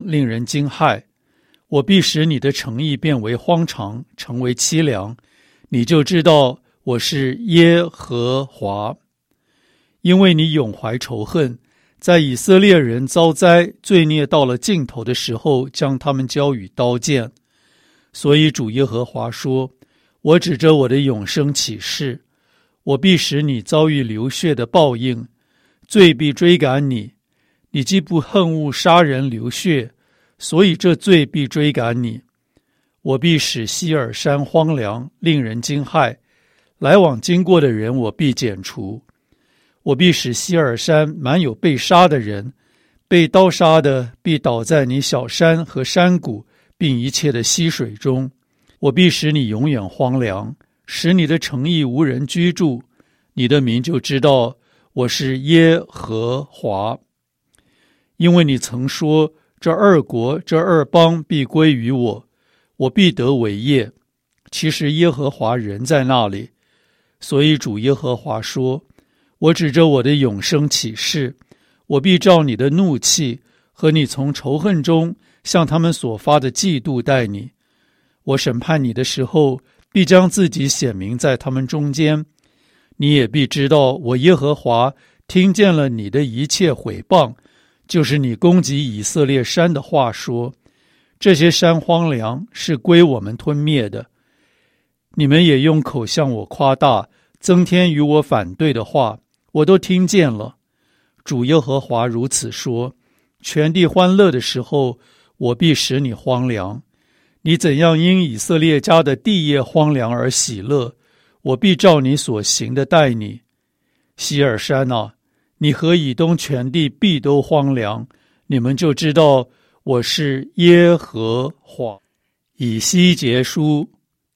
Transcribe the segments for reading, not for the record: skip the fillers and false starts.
令人惊骇。我必使你的诚意变为荒唐，成为凄凉，你就知道我是耶和华。因为你永怀仇恨，在以色列人遭灾罪孽到了尽头的时候，将他们交与刀剑。所以主耶和华说，我指着我的永生起誓，我必使你遭遇流血的报应，罪必追赶你。你既不恨恶杀人流血，所以这罪必追赶你。我必使希尔山荒凉，令人惊骇，来往经过的人我必剪除。我必使希尔山满有被杀的人，被刀杀的必倒在你小山和山谷，并一切的溪水中。我必使你永远荒凉，使你的城邑无人居住，你的民就知道我是耶和华。因为你曾说，这二国这二邦必归于我，我必得为业。其实耶和华人在那里。所以主耶和华说，我指着我的永生起誓，我必照你的怒气和你从仇恨中向他们所发的嫉妒待你。我审判你的时候，必将自己显明在他们中间。你也必知道，我耶和华听见了你的一切毁谤，就是你攻击以色列山的话说，这些山荒凉，是归我们吞灭的。你们也用口向我夸大，增添与我反对的话，我都听见了。主耶和华如此说，全地欢乐的时候，我必使你荒凉。你怎样因以色列家的地业荒凉而喜乐，我必照你所行的待你。希尔山啊，你和以东全地必都荒凉，你们就知道我是耶和华。以西结书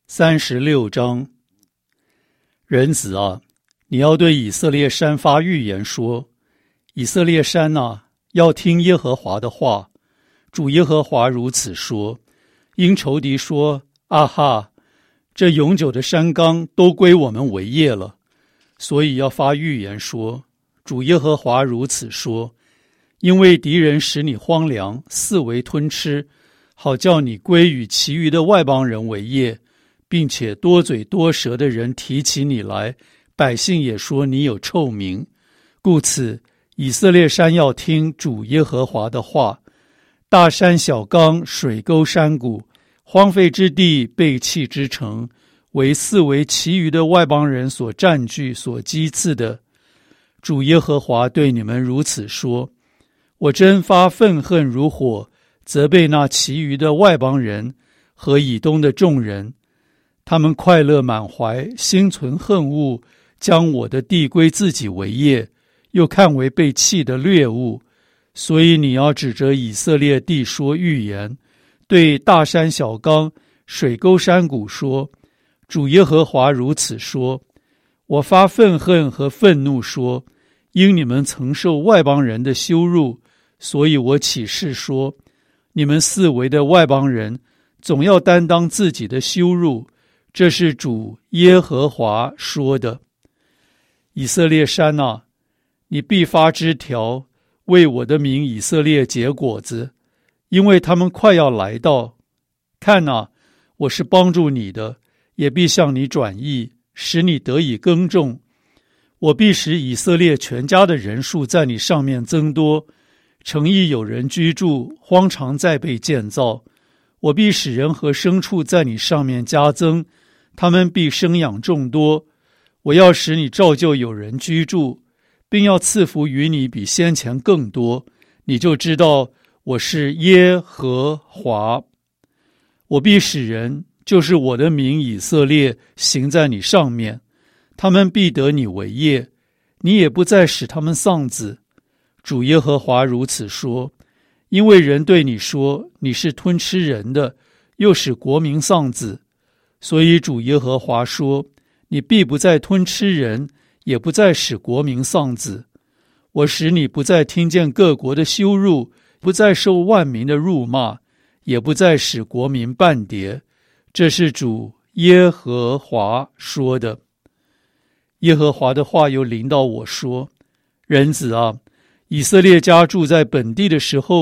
36章。人子啊，你要对以色列山发预言说，以色列山啊，要听耶和华的话。主耶和华如此说，因仇敌说，啊哈，这永久的山冈都归我们为业了，所以要发预言说，主耶和华如此说，因为敌人使你荒凉，四围吞吃，好叫你归与其余的外邦人为业，并且多嘴多舌的人提起你来，百姓也说你有臭名。故此以色列山要听主耶和华的话，大山小冈水沟山谷，荒废之地背弃之城，为四围其余的外邦人所占据所击刺的。主耶和华对你们如此说，我真发愤恨如火，责备那其余的外邦人和以东的众人，他们快乐满怀，心存恨恶，将我的地归自己为业，又看为被弃的掠物。所以你要指着以色列地说预言，对大山小冈水沟山谷说，主耶和华如此说，我发愤恨和愤怒说，因你们曾受外邦人的羞辱，所以我起誓说，你们四围的外邦人总要担当自己的羞辱，这是主耶和华说的。以色列山啊，你必发枝条，为我的名以色列结果子，因为他们快要来到。看啊，我是帮助你的，也必向你转意，使你得以耕种。我必使以色列全家的人数在你上面增多，城邑有人居住，荒场再被建造。我必使人和牲畜在你上面加增，他们必生养众多。我要使你照旧有人居住，并要赐福于你比先前更多，你就知道我是耶和华。我必使人，就是我的名以色列，行在你上面，他们必得你为业，你也不再使他们丧子。主耶和华如此说，因为人对你说，你是吞吃人的，又使国民丧子，所以主耶和华说，你必不再吞吃人，也不再使国民丧子。我使你不再听见各国的羞辱，不再受万民的辱骂，也不再使国民半跌。这是主耶和华说的。耶和华的话又临到我说，人子啊，以色列家住在本地的时候，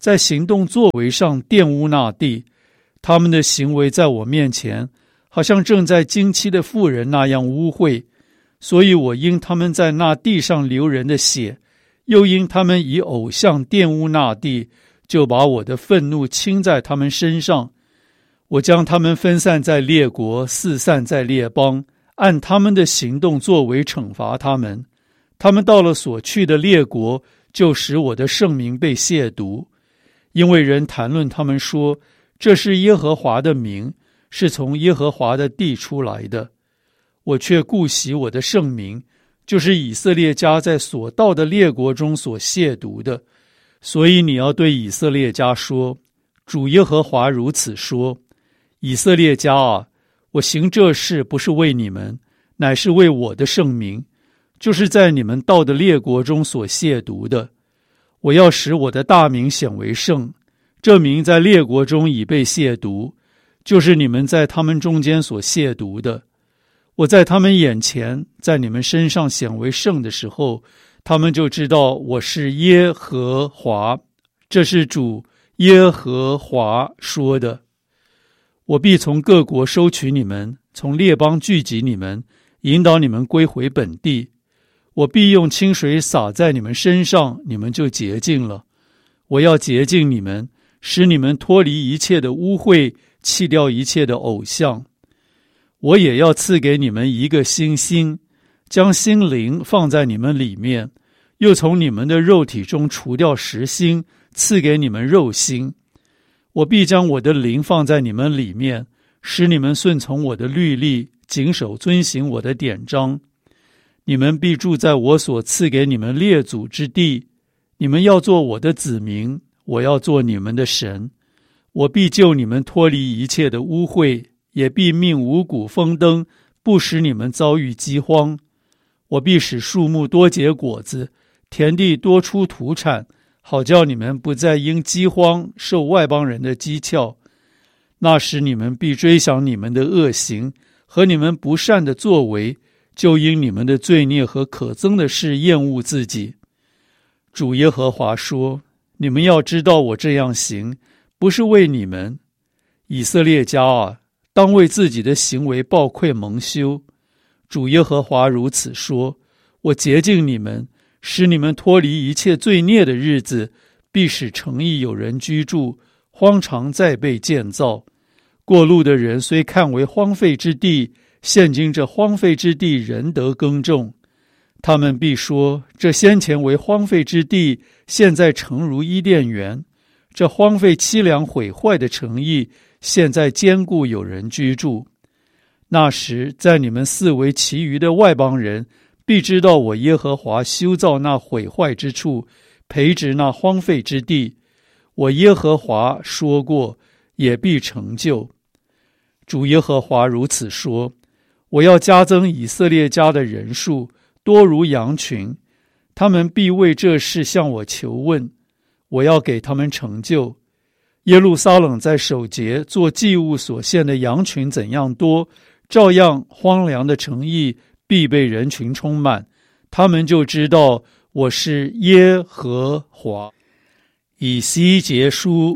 在行动作为上玷污那地。他们的行为在我面前好像正在经期的妇人那样污秽，所以我因他们在那地上流人的血，又因他们以偶像玷污那地，就把我的愤怒倾在他们身上。我将他们分散在列国，四散在列邦，按他们的行动作为惩罚他们。他们到了所去的列国，就使我的圣名被亵渎，因为人谈论他们说，这是耶和华的名，是从耶和华的地出来的。我却顾惜我的圣名，就是以色列家在所到的列国中所亵渎的。所以你要对以色列家说，主耶和华如此说，以色列家啊，我行这事不是为你们，乃是为我的圣名，就是在你们到的列国中所亵渎的。我要使我的大名显为圣，这名在列国中已被亵渎，就是你们在他们中间所亵渎的。我在他们眼前，在你们身上显为圣的时候，他们就知道我是耶和华。这是主耶和华说的。我必从各国收取你们，从列邦聚集你们，引导你们归回本地。我必用清水洒在你们身上，你们就洁净了。我要洁净你们，使你们脱离一切的污秽，弃掉一切的偶像。我也要赐给你们一个新心，将心灵放在你们里面，又从你们的肉体中除掉实心，赐给你们肉心。我必将我的灵放在你们里面，使你们顺从我的律例，谨守遵行我的典章。你们必住在我所赐给你们列祖之地，你们要做我的子民，我要做你们的神。我必救你们脱离一切的污秽，也必命五谷丰登，不使你们遭遇饥荒。我必使树木多结果子，田地多出土产，好叫你们不再因饥荒受外邦人的讥诮。那时你们必追想你们的恶行和你们不善的作为，就因你们的罪孽和可憎的事厌恶自己。主耶和华说，你们要知道我这样行，不是为你们。以色列家啊，当为自己的行为抱愧蒙羞。主耶和华如此说，我洁净你们，使你们脱离一切罪孽的日子，必使城邑有人居住，荒场再被建造。过路的人虽看为荒废之地，现今这荒废之地仍得耕种。他们必说，这先前为荒废之地，现在诚如伊甸园。这荒废凄凉毁坏的城邑，现在坚固有人居住。那时，在你们四围其余的外邦人，必知道我耶和华修造那毁坏之处，培植那荒废之地。我耶和华说过，也必成就。主耶和华如此说，我要加增以色列家的人数，多如羊群，他们必为这事向我求问，我要给他们成就。耶路撒冷在守节做祭物所献的羊群怎样多，照样荒凉的城邑必被人群充满，他们就知道我是耶和华。以西结书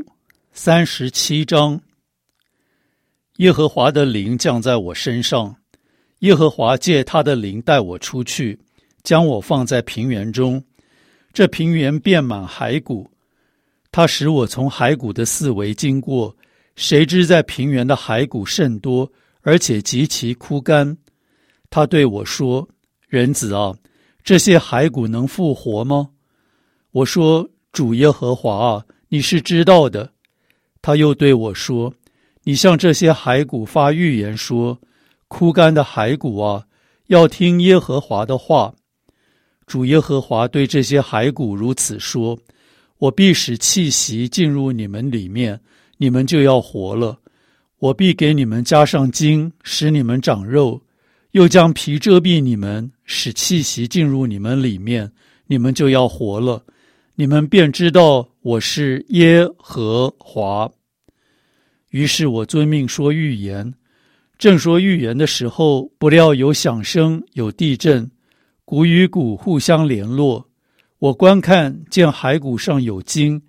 37章。耶和华的灵降在我身上，耶和华借他的灵带我出去，将我放在平原中。这平原遍满骸骨，他使我从骸骨的四围经过，谁知在平原的骸骨甚多，而且极其枯干。他对我说，人子啊，这些骸骨能复活吗？我说，主耶和华啊，你是知道的。他又对我说，你向这些骸骨发预言说，枯干的骸骨啊，要听耶和华的话。主耶和华对这些骸骨如此说，我必使气息进入你们里面，你们就要活了。我必给你们加上筋，使你们长肉，又将皮遮蔽你们，使气息进入你们里面，你们就要活了。你们便知道我是耶和华。于是我遵命说预言，正说预言的时候，不料有响声，有地震，骨与骨互相联络。我观看，见骸骨上有筋，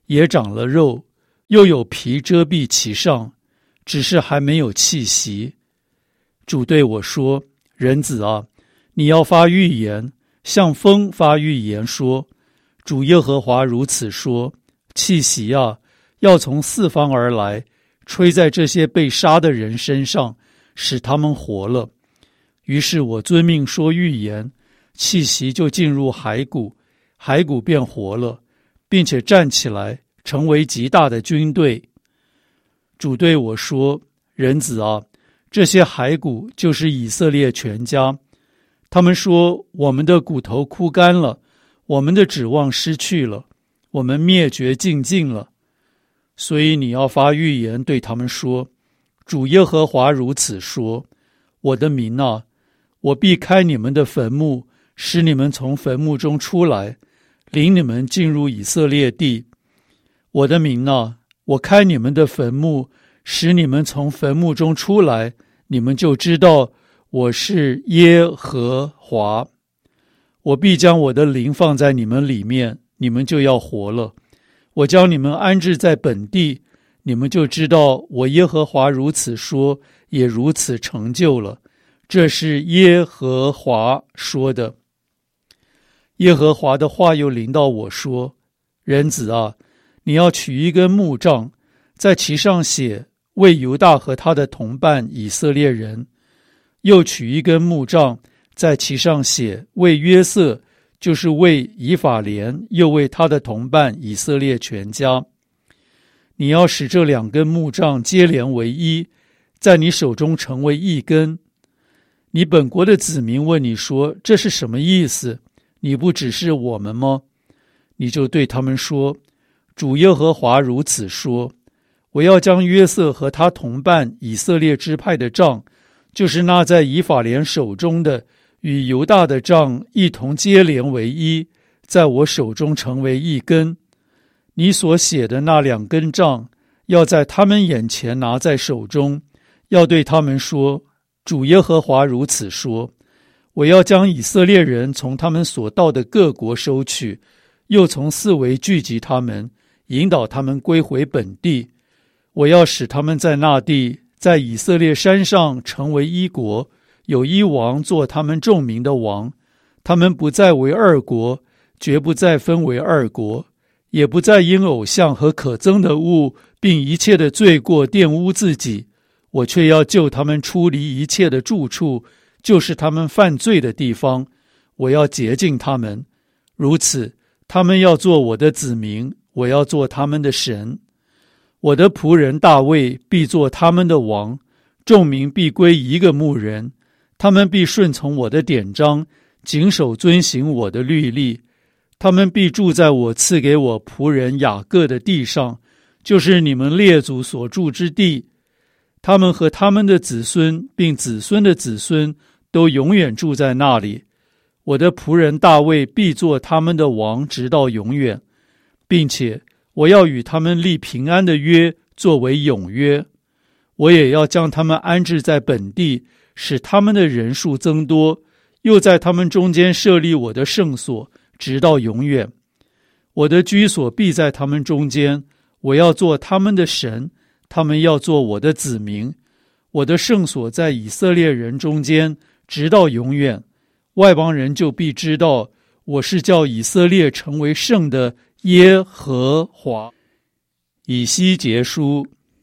也长了肉，又有皮遮蔽其上，只是还没有气息。主对我说：人子啊，你要发预言，向风发预言说，主耶和华如此说，气息啊，要从四方而来，吹在这些被杀的人身上，使他们活了。于是我遵命说预言，气息就进入骸骨，骸骨便活了，并且站起来，成为极大的军队。主对我说：人子啊，这些骸骨就是以色列全家。他们说，我们的骨头枯干了，我们的指望失去了，我们灭绝尽尽了。所以你要发预言对他们说，主耶和华如此说，我的民啊，我必开你们的坟墓，使你们从坟墓中出来，领你们进入以色列地。我的民啊，我开你们的坟墓，使你们从坟墓中出来，你们就知道我是耶和华。我必将我的灵放在你们里面，你们就要活了。我将你们安置在本地，你们就知道我耶和华如此说，也如此成就了。这是耶和华说的。耶和华的话又临到我说：人子啊，你要取一根木杖，在其上写为犹大和他的同伴以色列人，又取一根木杖，在其上写为约瑟，就是为以法莲，又为他的同伴以色列全家。你要使这两根木杖接连为一，在你手中成为一根。你本国的子民问你说，这是什么意思？你不指示我们吗？你就对他们说，主耶和华如此说，我要将约瑟和他同伴以色列支派的杖，就是那在以法莲手中的，与犹大的杖一同接连为一，在我手中成为一根。你所写的那两根杖，要在他们眼前拿在手中，要对他们说，主耶和华如此说，我要将以色列人从他们所到的各国收取，又从四围聚集他们，引导他们归回本地。我要使他们在那地，在以色列山上成为一国，有一王做他们众民的王。他们不再为二国，绝不再分为二国，也不再因偶像和可憎的物，并一切的罪过玷污自己。我却要救他们出离一切的住处，就是他们犯罪的地方。我要洁净他们，如此，他们要做我的子民，我要做他们的神。我的仆人大卫必做他们的王，众民必归一个牧人，他们必顺从我的典章，谨守遵行我的律例。他们必住在我赐给我仆人雅各的地上，就是你们列祖所住之地。他们和他们的子孙，并子孙的子孙，都永远住在那里。我的仆人大卫必做他们的王，直到永远，并且我要与他们立平安的约，作为永约。我也要将他们安置在本地，使他们的人数增多，又在他们中间设立我的圣所，直到永远。我的居所必在他们中间，我要做他们的神，他们要做我的子民。我的圣所在以色列人中间，直到永远。外邦人就必知道，我是叫以色列成为圣的耶和华。以西结书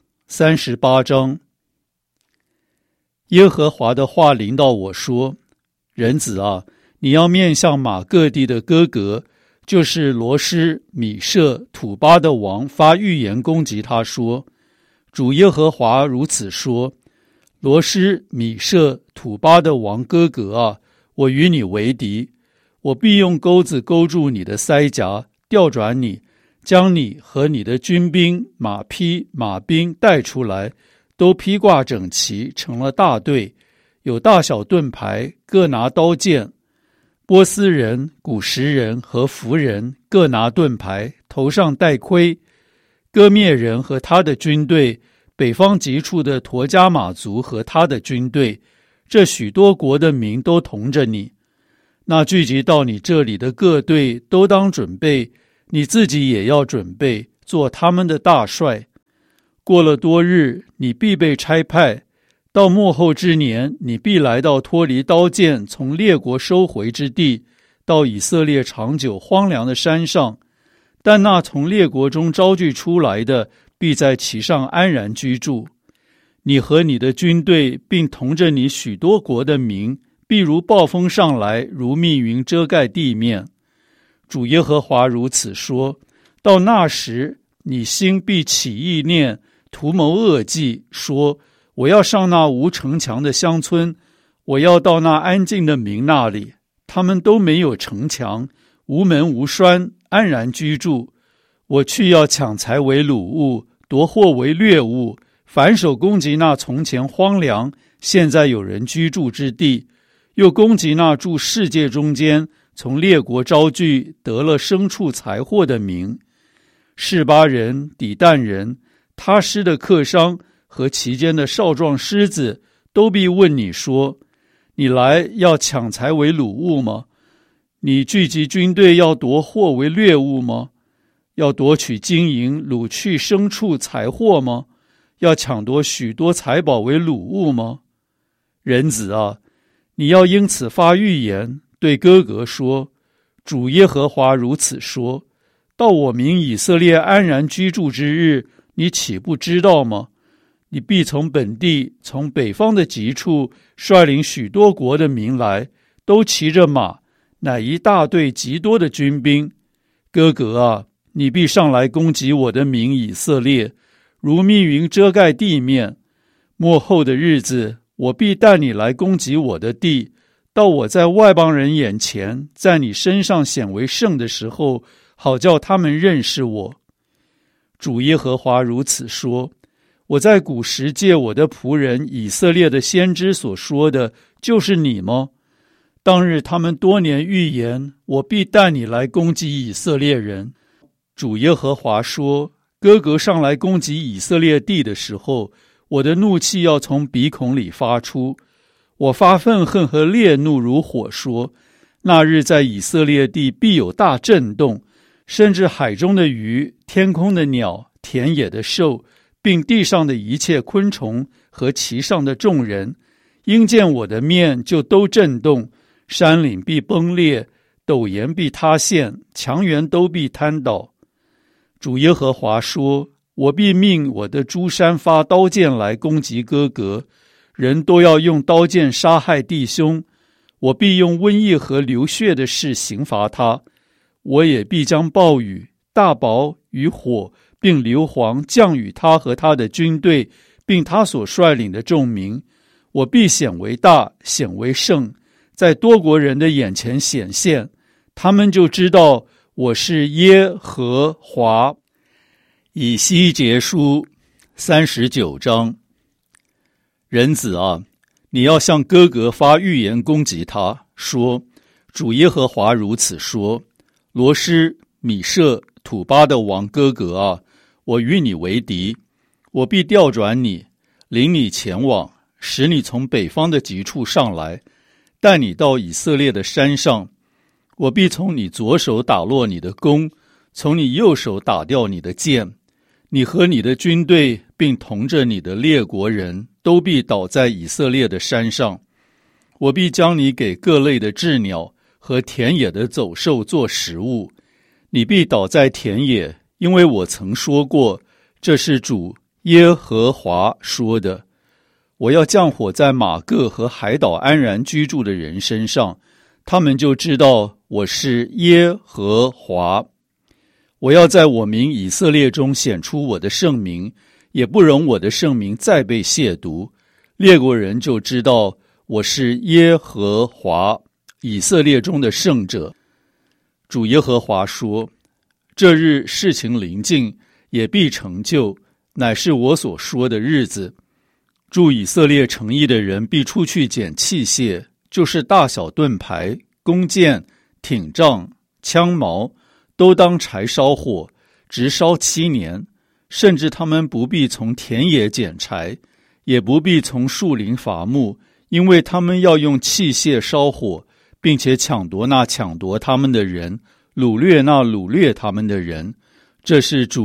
38章。耶和华的话临到我说：人子啊，你要面向马各地的哥格，就是罗施、米舍、土巴的王，发预言攻击他说，主耶和华如此说，罗施、米舍、土巴的王哥格啊，我与你为敌，我必用钩子勾住你的腮颊，调转你，将你和你的军兵、马匹、马兵带出来，都披挂整齐，成了大队，有大小盾牌，各拿刀剑。波斯人、古实人和弗人各拿盾牌，头上戴盔。哥灭人和他的军队，北方极处的陀迦马族和他的军队，这许多国的民都同着你。那聚集到你这里的各队都当准备，你自己也要准备， 做他们的大帅。过了多日，你必被差派，到末后之年，你必来到脱离刀剑从列国收回之地，到以色列长久荒凉的山上。但那从列国中招聚出来的，必在其上安然居住。你和你的军队，并同着你许多国的民，必如暴风上来，如密云遮盖地面。主耶和华如此说：到那时，你心必起意念，图谋恶计，说：我要上那无城墙的乡村，我要到那安静的民那里，他们都没有城墙，无门无栓，安然居住。我去要抢财为掳物，夺货为掠物，反手攻击那从前荒凉，现在有人居住之地，又攻击那住世界中间，从列国招聚，得了牲畜财货的民。示巴人、底但人、他施的客商和其间的少壮狮子，都必问你说：你来要抢财为掳物吗？你聚集军队要夺货为掠物吗？要夺取金银，掳去牲畜财货吗？要抢夺许多财宝为掳物吗？人子啊，你要因此发预言，对哥哥说：主耶和华如此说：到我民以色列安然居住之日，你岂不知道吗？你必从本地，从北方的极处，率领许多国的民来，都骑着马，乃一大队极多的军兵。哥哥啊，你必上来攻击我的民以色列，如密云遮盖地面。末后的日子，我必带你来攻击我的地，到我在外邦人眼前，在你身上显为圣的时候，好叫他们认识我。主耶和华如此说：我在古时借我的仆人以色列的先知所说的，就是你吗？当日他们多年预言，我必带你来攻击以色列人。主耶和华说：哥哥上来攻击以色列地的时候，我的怒气要从鼻孔里发出，我发愤恨和烈怒如火说：那日在以色列地必有大震动，甚至海中的鱼、天空的鸟、田野的兽，并地上的一切昆虫和其上的众人，因见我的面就都震动，山岭必崩裂，陡岩必塌陷，墙垣都必瘫倒。主耶和华说：我必命我的诸山发刀剑来攻击哥哥，人都要用刀剑杀害弟兄，我必用瘟疫和流血的事刑罚他。我也必将暴雨、大雹与火并硫磺降与他和他的军队，并他所率领的众民。我必显为大，显为圣，在多国人的眼前显现，他们就知道我是耶和华。以西结书39章。人子啊，你要向哥哥发预言攻击他，说：主耶和华如此说：罗施、米舍、土巴的王哥哥啊，我与你为敌，我必调转你，领你前往，使你从北方的极处上来，带你到以色列的山上。我必从你左手打落你的弓，从你右手打掉你的箭。你和你的军队，并同着你的列国人，都必倒在以色列的山上。我必将你给各类的鸷鸟和田野的走兽做食物。你必倒在田野，因为我曾说过，这是主耶和华说的。我要降火在马各和海岛安然居住的人身上，他们就知道我是耶和华。我要在我民以色列中显出我的圣名，也不容我的圣名再被亵渎。列国人就知道我是耶和华，以色列中的圣者。主耶和华说：这日事情临近，也必成就，乃是我所说的日子。住以色列城邑的人必出去捡器械，就是大小盾牌、弓箭、挺杖、枪矛，都当柴烧火，直烧7年，甚至他们不必从田野捡柴，也不必从树林伐木，因为他们要用器械烧火，并且抢夺那抢夺他们的人，掳掠那掳掠他们的人。这是主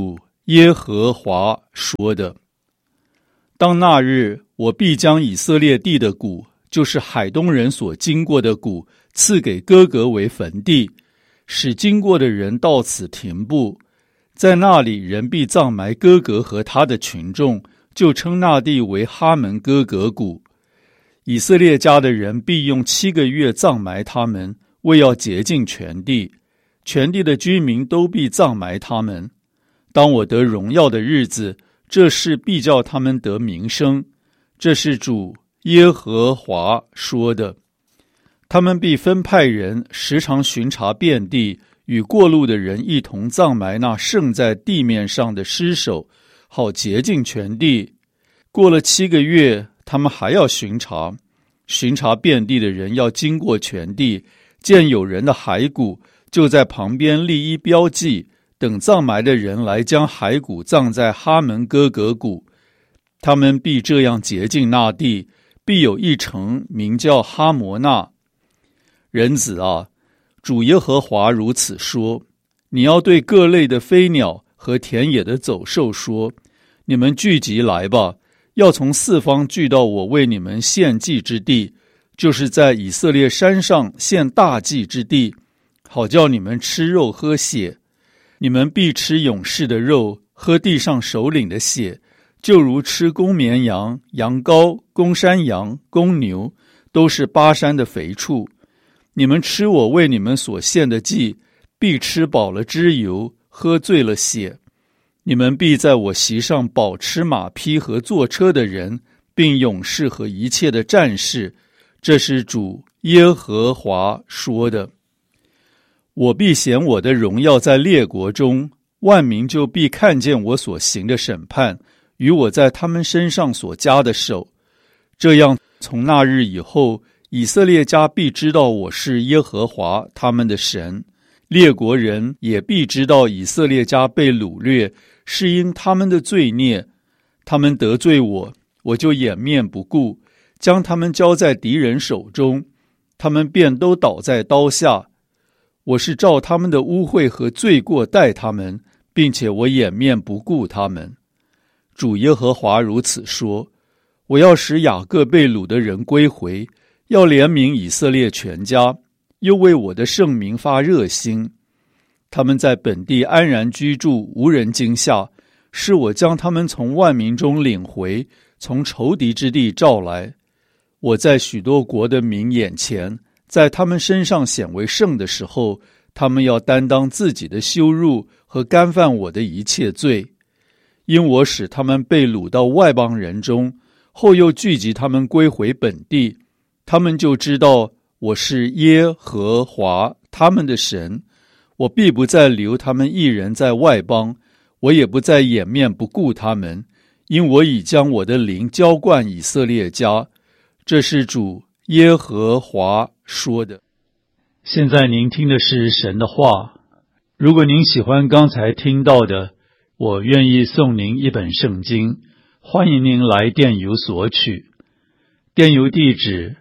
耶和华说的。当那日，我必将以色列地的谷，就是海东人所经过的谷，赐给哥格为坟地，使经过的人到此停步。在那里，人必葬埋哥格和他的群众，就称那地为哈门哥格谷。以色列家的人必用7个月葬埋他们，为要洁净全地。全地的居民都必葬埋他们。当我得荣耀的日子，这事必叫他们得名声。这是主耶和华说的。他们必分派人时常巡查遍地，与过路的人一同葬埋那剩在地面上的尸首，好洁净全地。过了7个月，他们还要巡查遍地的人要经过全地，见有人的骸骨，就在旁边立一标记，等葬埋的人来将骸骨葬在哈门哥格谷。他们必这样洁净那地，必有一城名叫哈摩纳。人子啊，主耶和华如此说：你要对各类的飞鸟和田野的走兽说，你们聚集来吧，要从4方聚到我为你们献祭之地，就是在以色列山上献大祭之地，好叫你们吃肉喝血。你们必吃勇士的肉，喝地上首领的血，就如吃公绵羊、羊羔、公山羊、公牛，都是巴山的肥畜。你们吃我为你们所献的祭，必吃饱了脂油，喝醉了血。你们必在我席上饱吃马匹和坐车的人，并勇士和一切的战士。这是主耶和华说的。我必显我的荣耀在列国中，万民就必看见我所行的审判，与我在他们身上所加的手。这样，从那日以后，以色列家必知道我是耶和华他们的神，列国人也必知道以色列家被掳掠，是因他们的罪孽。他们得罪我，我就掩面不顾，将他们交在敌人手中，他们便都倒在刀下。我是照他们的污秽和罪过待他们，并且我掩面不顾他们。主耶和华如此说：我要使雅各被掳的人归回，要怜悯以色列全家，又为我的圣名发热心。他们在本地安然居住，无人惊吓，是我将他们从万民中领回，从仇敌之地召来。我在许多国的民眼前，在他们身上显为圣的时候，他们要担当自己的羞辱和干犯我的一切罪。因我使他们被掳到外邦人中，后又聚集他们归回本地，他们就知道我是耶和华他们的神。我必不再留他们一人在外邦，我也不再掩面不顾他们，因我已将我的灵浇灌以色列家。这是主耶和华说的。现在您听的是神的话。如果您喜欢刚才听到的，我愿意送您一本圣经，欢迎您来电邮索取。电邮地址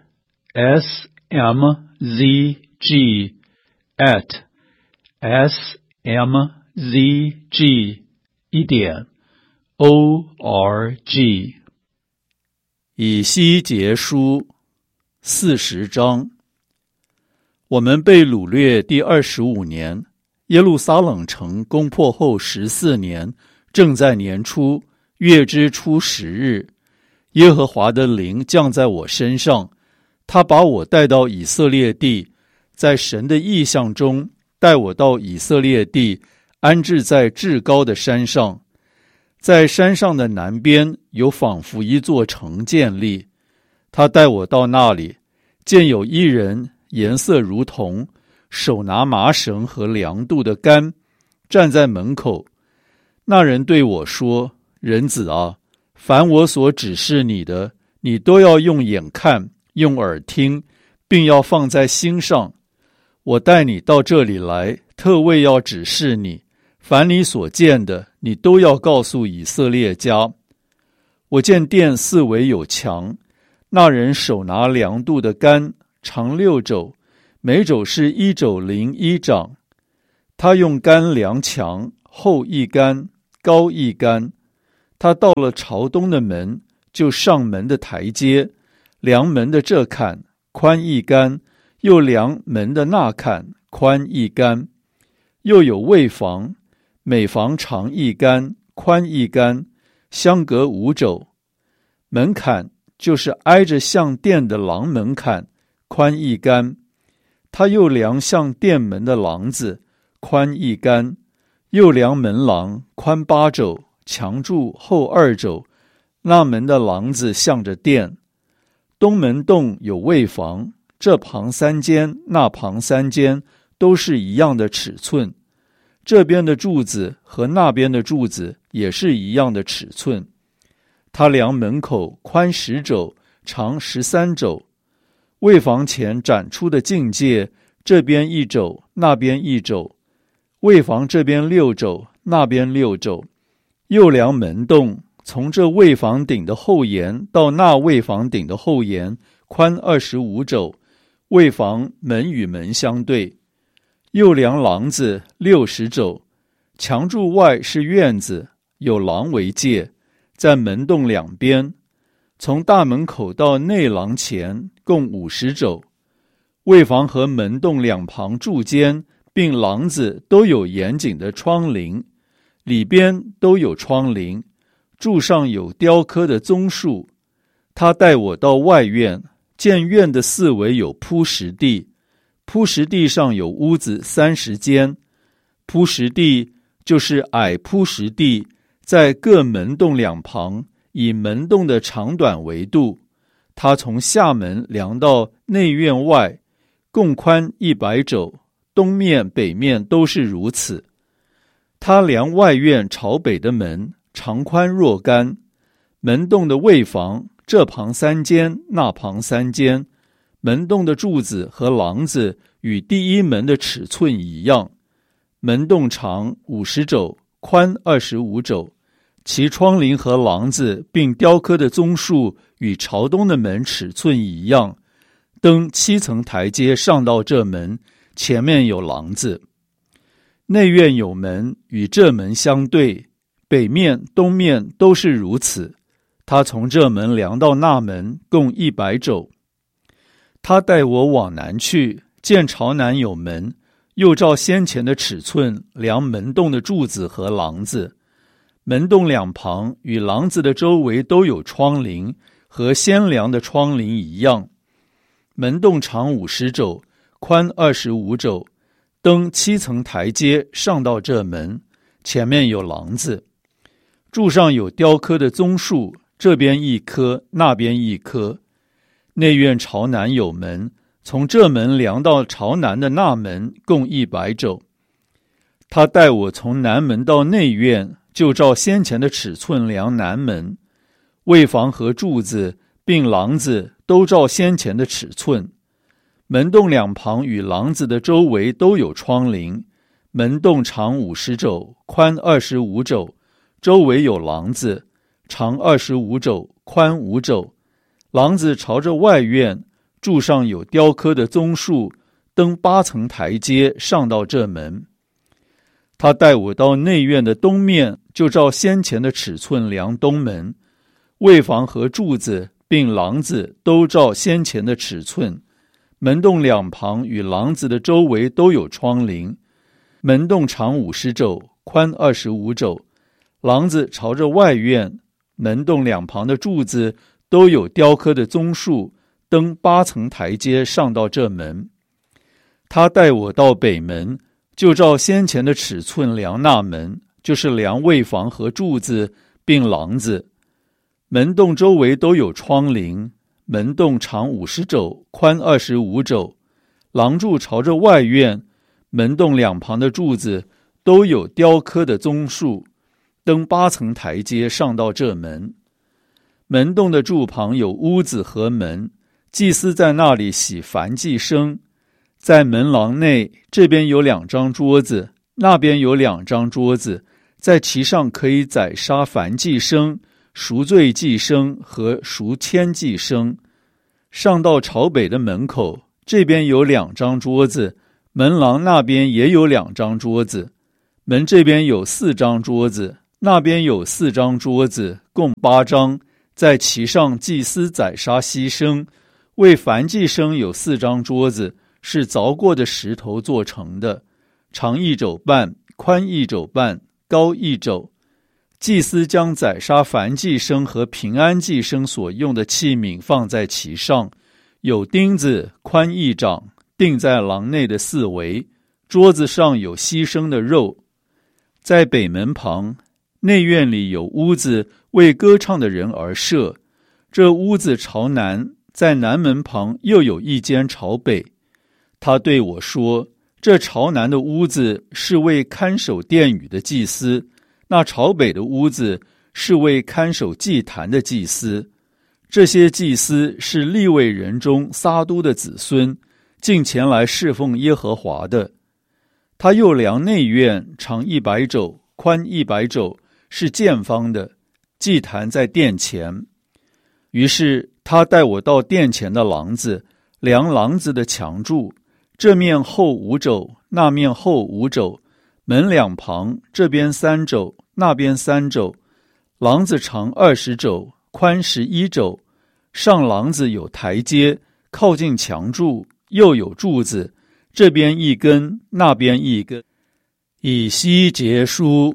smzg@smzg.org。 以西结书40章。我们被掳掠第25年，耶路撒冷城攻破后14年，正在年初，月之初10日，耶和华的灵降在我身上，他把我带到以色列地，在神的异象中带我到以色列地，安置在至高的山上。在山上的南边有仿佛一座城建立，他带我到那里，见有一人颜色如铜，手拿麻绳和量度的杆，站在门口。那人对我说：人子啊，凡我所指示你的，你都要用眼看，用耳听，并要放在心上。我带你到这里来，特为要指示你，凡你所见的，你都要告诉以色列家。我见殿四围有墙，那人手拿量度的杆，长6肘，每肘是1肘01掌。他用杆量墙，厚1杆， 高一竿。他到了朝东的门，就上门的台阶，量门的这坎，宽一竿，又量门的那坎，宽一竿。又有卫房，每房长一竿，宽一竿，相隔5肘。门槛就是挨着向殿的廊门槛，宽一竿。他又量向殿门的廊子，宽一竿，又量门廊，宽8肘，墙柱后2肘。那门的廊子向着殿。东门洞有卫房，这旁3间，那旁3间，都是一样的尺寸。这边的柱子和那边的柱子也是一样的尺寸。他量门口宽10肘，长13肘。卫房前展出的境界，这边1肘，那边1肘。卫房这边6肘，那边6肘。又量门洞，从这卫房顶的后沿到那卫房顶的后沿，宽25肘。卫房门与门相对。又量廊子60肘。墙柱外是院子，有廊为界，在门洞两边。从大门口到内廊前共50肘。卫房和门洞两旁柱间并廊子都有严谨的窗棂，里边都有窗棂，柱上有雕刻的棕树。他带我到外院，见院的四围有铺石地，铺石地上有屋子30间。铺石地就是矮铺石地，在各门洞两旁，以门洞的长短为度。他从下门量到内院外，共宽100肘，东面北面都是如此。他量外院朝北的门，长宽若干。门洞的卫房，这旁3间，那旁3间。门洞的柱子和廊子与第一门的尺寸一样。门洞长50肘，宽25肘。其窗棂和廊子并雕刻的棕树与朝东的门尺寸一样。登7层台阶上到这门，前面有廊子。内院有门，与这门相对，北面、东面都是如此。他从这门量到那门，共100肘。他带我往南去，见朝南有门，又照先前的尺寸量门洞的柱子和廊子。门洞两旁与廊子的周围都有窗棂，和先量的窗棂一样。门洞长50肘，宽25肘。登7层台阶上到这门，前面有廊子。柱上有雕刻的棕树，这边一棵，那边一棵。内院朝南有门，从这门量到朝南的那门，共100肘。他带我从南门到内院，就照先前的尺寸量南门。卫房和柱子并廊子都照先前的尺寸。门洞两旁与廊子的周围都有窗棂。门洞长50肘，宽25肘。周围有廊子，长25肘，宽5肘。廊子朝着外院，柱上有雕刻的棕树。登8层台阶上到这门。他带我到内院的东面，就照先前的尺寸量东门。卫房和柱子并廊子都照先前的尺寸。门洞两旁与廊子的周围都有窗棂。门洞长50肘，宽25肘。廊子朝着外院，门洞两旁的柱子都有雕刻的棕树。登8层台阶上到这门。他带我到北门，就照先前的尺寸量那门，就是量卫房和柱子并廊子。门洞周围都有窗棂。门洞长50肘，宽25肘。廊柱朝着外院，门洞两旁的柱子都有雕刻的棕树。登8层台阶上到这门。门洞的柱旁有屋子和门，祭司在那里洗燔祭牲。在门廊内，这边有2张桌子，那边有2张桌子，在其上可以宰杀燔祭牲、赎罪祭牲和赎愆祭牲。上到朝北的门口，这边有2张桌子，门廊那边也有2张桌子。门这边有4张桌子， 那边有4张桌子，共8张，在其上祭司宰杀牺牲。为燔祭牲有4张桌子，是凿过的石头做成的，长1肘半，宽1肘半，高1肘。祭司将宰杀燔祭牲和平安祭牲所用的器皿放在其上，有钉子，宽1掌，钉在廊内的4围。桌子上有牺牲的肉。在北门旁，内院里有屋子，为歌唱的人而设。这屋子朝南，在南门旁又有一间朝北。他对我说，这朝南的屋子是为看守殿宇的祭司，那朝北的屋子是为看守祭坛的祭司。这些祭司是利未人中撒督的子孙，进前来侍奉耶和华的。他又量内院，长100肘，宽100肘，是见方的，祭坛在殿前。于是他带我到殿前的廊子，量廊子的墙柱，这面厚5肘，那面厚5肘，门两旁，这边3肘，那边3肘。廊子长20肘，宽11肘。上廊子有台阶，靠近墙柱，又有柱子，这边一根，那边一根。以西结书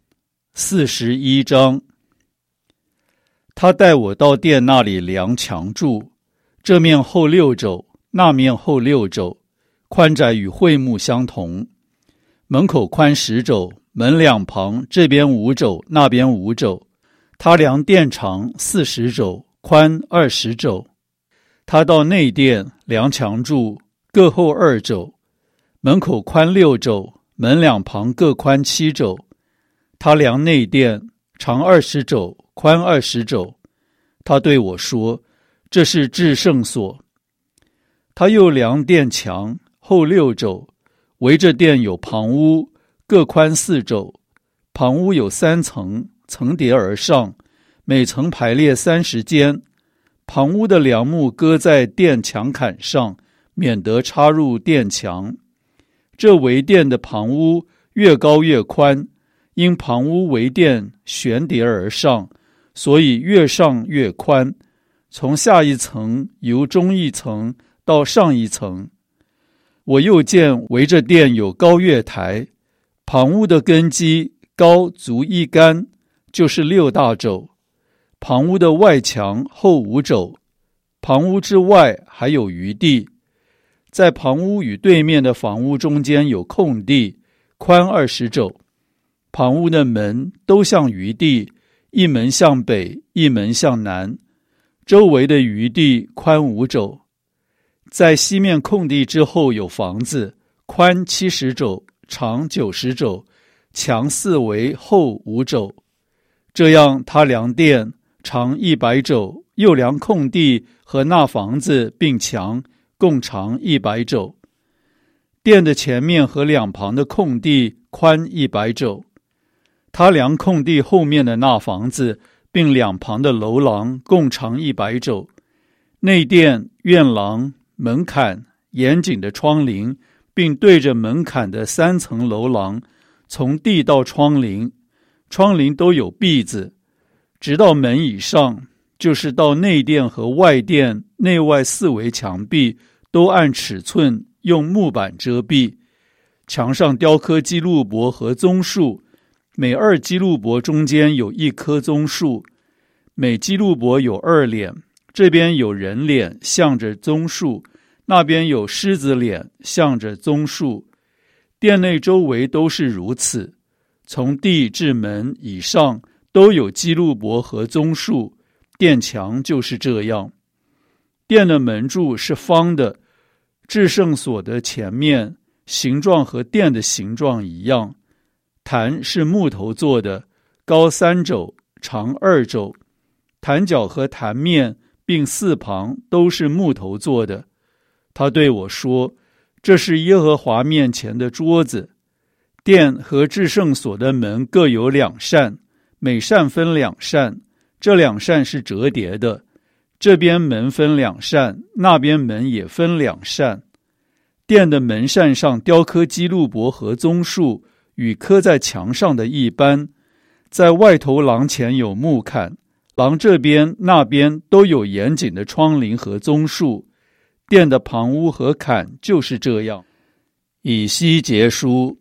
41章。他带我到殿那里量墙柱，这面厚6肘，那面厚6肘，宽窄与会幕相同。门口宽10肘，门两旁，这边5肘，那边5肘。他量殿长40肘，宽20肘。他到内殿量墙柱，各厚2肘。门口宽6肘，门两旁各宽7肘。他量内殿，长20肘，宽20肘。他对我说，这是至圣所。他又量殿墙，厚6肘，围着殿有旁屋，各宽4肘。旁屋有3层，层叠而上，每层排列30间。旁屋的梁木搁在殿墙坎上，免得插入殿墙。这围殿的旁屋越高越宽，因旁屋围殿悬叠而上，所以越上越宽，从下一层由中一层到上一层。我又见围着殿有高月台，旁屋的根基高足1竿，就是6大肘。旁屋的外墙厚5肘，旁屋之外还有余地。在旁屋与对面的房屋中间有空地，宽20肘。旁屋的门都向余地，一门向北，一门向南。周围的余地宽5肘。在西面空地之后有房子，宽70肘，长90肘，墙4围厚5肘。这样他量殿，长100肘，又量空地和那房子并墙，共长100肘。殿的前面和两旁的空地宽100肘。他量空地后面的那房子并两旁的楼廊，共长100肘。内殿、院廊、门槛、严谨的窗棂，并对着门槛的3层楼廊，从地到窗棂，窗棂都有篦子，直到门以上，就是到内殿和外殿内外4围墙壁，都按尺寸用木板遮蔽。墙上雕刻基路伯和棕树，每2基路伯中间有1棵棕树，每基路伯有2脸，这边有人脸向着棕树，那边有狮子脸向着棕树。殿内周围都是如此，从地至门以上都有基路伯和棕树，殿墙就是这样。殿的门柱是方的，至圣所的前面形状和殿的形状一样。坛是木头做的，高3肘，长2肘。坛角和坛面并4旁都是木头做的。他对我说，这是耶和华面前的桌子。殿和至圣所的门各有2扇，每扇分2扇，这2扇是折叠的。这边门分2扇，那边门也分2扇。殿的门扇上雕刻基路伯和棕树，与刻在墙上的一般。 在外头廊前有木坎，廊这边那边都有严谨的窗棂和棕树，殿的旁屋和坎就是这样。以西结书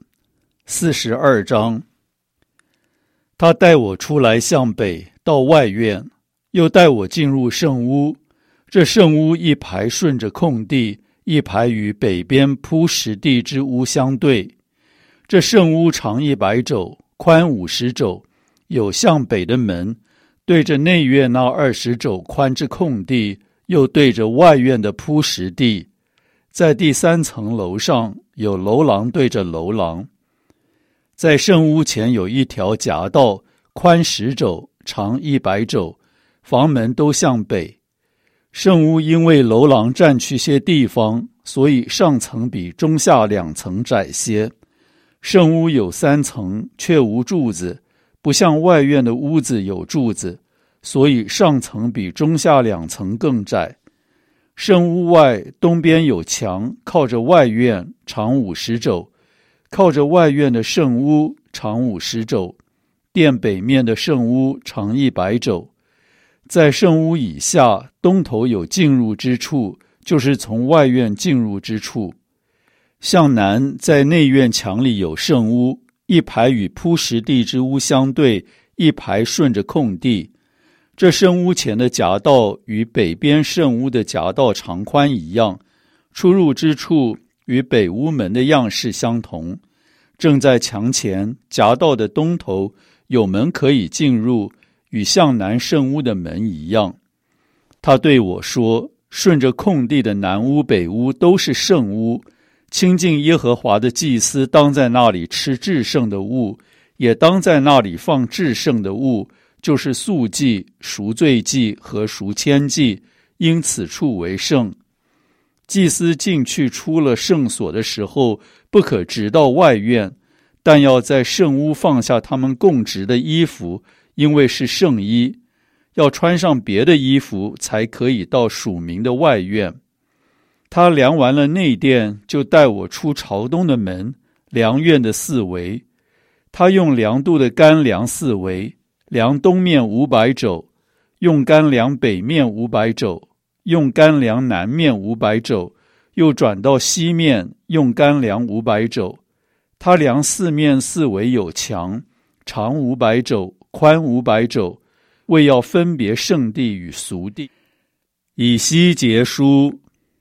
42章。他带我出来向北到外院，又带我进入圣屋。这圣屋一排顺着空地，一排与北边铺石地之屋相对。这圣屋长100肘，宽50肘，有向北的门，对着内院那20肘宽之空地，又对着外院的铺石地。在第3层楼上有楼廊对着楼廊。在圣屋前有一条夹道，宽10肘，长100肘，房门都向北。圣屋因为楼廊占去些地方，所以上层比中下2层窄些。圣屋有3层，却无柱子，不像外院的屋子有柱子，所以上层比中下2层更窄。圣屋外东边有墙，靠着外院，长50肘，靠着外院的圣屋，长50肘。殿北面的圣屋长100肘。在圣屋以下，东头有进入之处，就是从外院进入之处。向南，在内院墙里有圣屋，一排与铺石地之屋相对，一排顺着空地。这圣屋前的夹道与北边圣屋的夹道长宽一样，出入之处与北屋门的样式相同。正在墙前，夹道的东头有门可以进入，与向南圣屋的门一样。他对我说，顺着空地的南屋北屋都是圣屋，亲近耶和华的祭司当在那里吃至圣的物，也当在那里放至圣的物，就是素祭、赎罪祭和赎愆祭，因此处为圣。祭司进去出了圣所的时候，不可直到外院，但要在圣屋放下他们供职的衣服，因为是圣衣，要穿上别的衣服才可以到属民的外院。他量完了内殿，就带我出朝东的门，量院的4围。他用量度的杆量4围，量东面500肘，用杆量北面500肘，用杆量南面500肘，又转到西面，用杆量500肘。他量4面4围有墙，长500肘，宽500肘，为要分别圣地与俗地。以西结书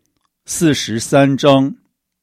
43章。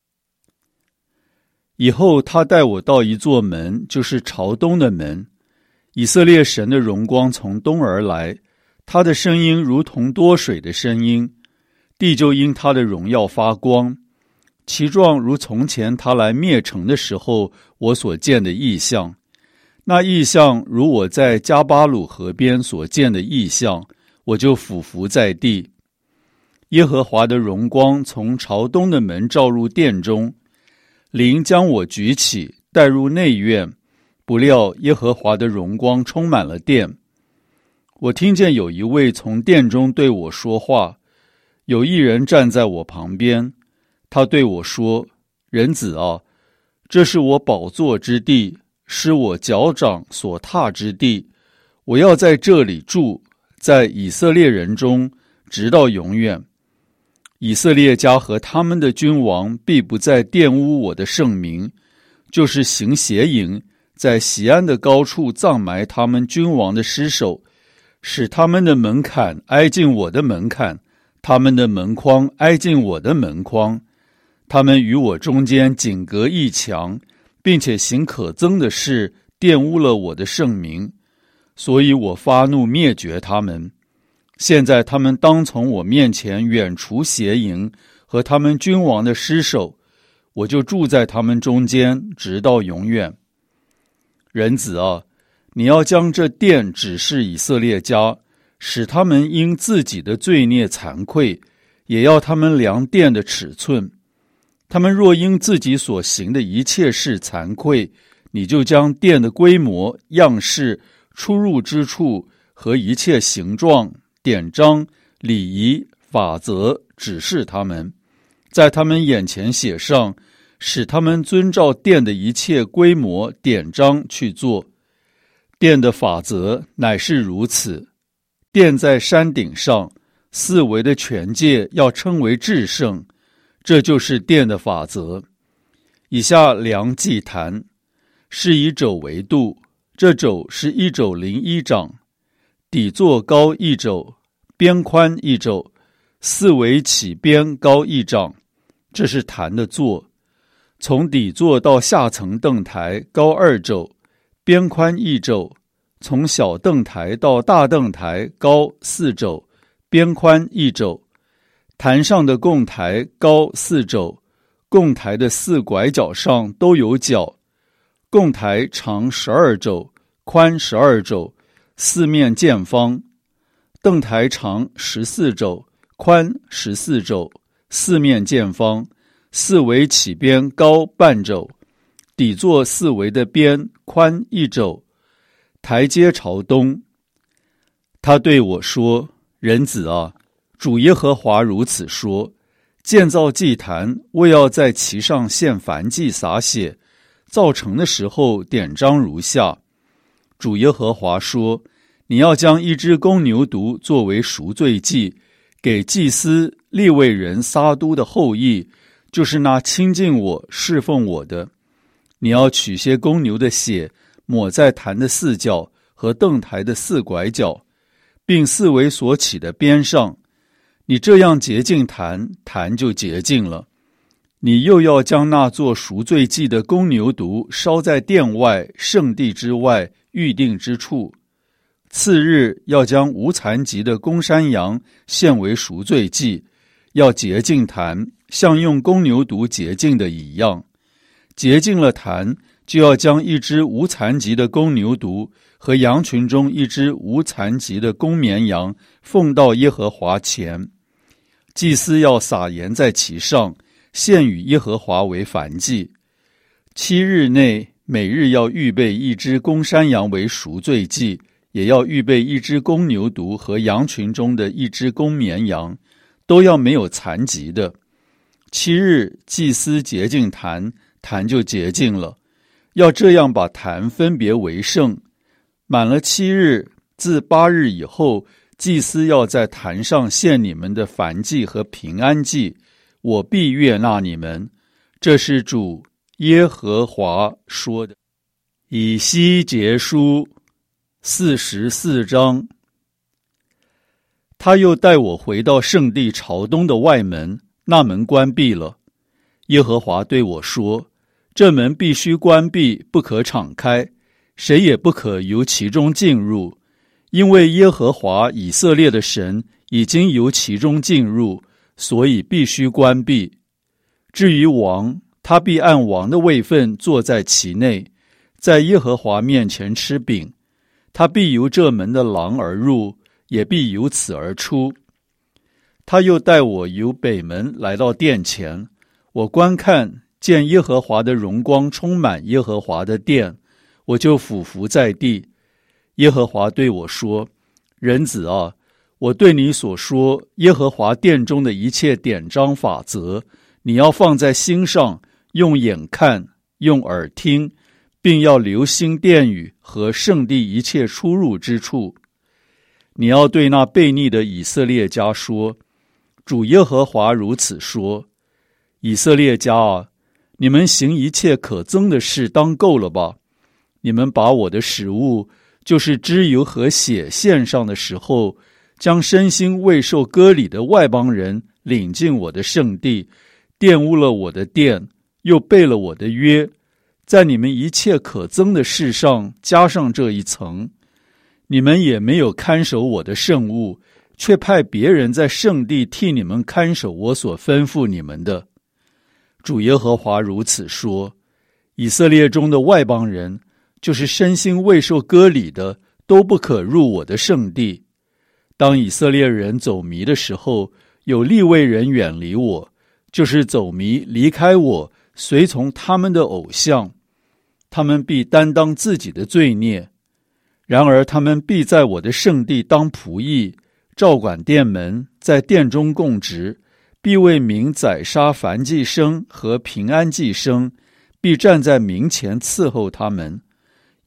以后他带我到一座门，就是朝东的门。以色列神的荣光从东而来，他的声音如同多水的声音，地就因他的荣耀发光。其状如从前他来灭城的时候我所见的异象。那异象如我在加巴鲁河边所见的异象，我就俯伏在地。耶和华的荣光从朝东的门照入殿中，灵将我举起，带入内院，不料耶和华的荣光充满了殿。我听见有一位从殿中对我说话，有一人站在我旁边，他对我说：人子啊，这是我宝座之地，是我脚掌所踏之地，我要在这里住，在以色列人中，直到永远。以色列家和他们的君王必不再玷污我的圣名，就是行邪淫，在锡安的高处葬埋他们君王的尸首，使他们的门槛挨近我的门槛，他们的门框挨近我的门框。他们与我中间仅隔一墙，并且行可憎的事，玷污了我的圣名，所以我发怒灭绝他们。现在他们当从我面前远除邪淫和他们君王的尸首，我就住在他们中间，直到永远。人子啊，你要将这殿指示以色列家，使他们因自己的罪孽惭愧，也要他们量殿的尺寸。他们若因自己所行的一切事惭愧，你就将殿的规模、样式、出入之处和一切形状、典章、礼仪、法则指示他们，在他们眼前写上，使他们遵照殿的一切规模、典章去做。 殿的法则乃是如此：殿在山顶上，四围的全界要称为至圣，这就是殿的法则。以下量祭坛，是以肘为度，这肘是1肘01掌，底座高1肘，边宽1肘，四围起边高1掌，这是坛的座。从底座到下层凳台高2肘，边宽1肘，从小凳台到大凳台高4肘，边宽1肘。坛上的供台高4肘，供台的4拐角上都有角。供台长12肘，宽12肘，四面见方。凳台长14肘，宽14肘，四面见方。四围起边高半肘，底座四围的边宽1肘。台阶朝东。他对我说：人子啊，主耶和华如此说，建造祭坛，为要在其上献燔祭洒血，造成的时候典章如下。主耶和华说，你要将1只公牛犊作为赎罪祭，给祭司利未人撒督的后裔，就是那亲近我侍奉我的。你要取些公牛的血，抹在坛的4角和凳台的4拐角，并四围所起的边上。你这样洁净坛，坛就洁净了。你又要将那做赎罪祭的公牛犊烧在殿外圣地之外预定之处。次日要将无残疾的公山羊献为赎罪祭，要洁净坛，像用公牛犊洁净的一样。洁净了坛，就要将1只无残疾的公牛犊和羊群中1只无残疾的公绵羊奉到耶和华前。祭司要撒盐在其上，献与耶和华为燔祭。7日内每日要预备1只公山羊为赎罪祭，也要预备1只公牛犊和羊群中的1只公绵羊，都要没有残疾的。7日祭司洁净坛，坛就洁净了。要这样把坛分别为圣。满了7日，自8日以后，祭司要在坛上献你们的燔祭和平安祭，我必悦纳你们。这是主耶和华说的。以西结书44章。他又带我回到圣地朝东的外门，那门关闭了。耶和华对我说，这门必须关闭，不可敞开，谁也不可由其中进入，因为耶和华以色列的神已经由其中进入，所以必须关闭。至于王，他必按王的位分坐在其内，在耶和华面前吃饼。他必由这门的廊而入，也必由此而出。他又带我由北门来到殿前，我观看，见耶和华的荣光充满耶和华的殿，我就俯伏在地。耶和华对我说，人子啊，我对你所说耶和华殿中的一切典章法则，你要放在心上，用眼看，用耳听，并要留心殿宇和圣地一切出入之处。你要对那悖逆的以色列家说，主耶和华如此说，以色列家啊，你们行一切可憎的事当够了吧？你们把我的食物，就是脂油和血献上的时候，将身心未受割礼的外邦人领进我的圣地，玷污了我的殿，又背了我的约，在你们一切可憎的事上加上这一层。你们也没有看守我的圣物，却派别人在圣地替你们看守我所吩咐你们的。主耶和华如此说，以色列中的外邦人，就是身心未受割礼的，都不可入我的圣地。当以色列人走迷的时候，有利未人远离我，就是走迷离开我，随从他们的偶像，他们必担当自己的罪孽。然而他们必在我的圣地当仆役，照管殿门，在殿中供职，必为民宰杀燔祭牲和平安祭牲，必站在民前伺候他们。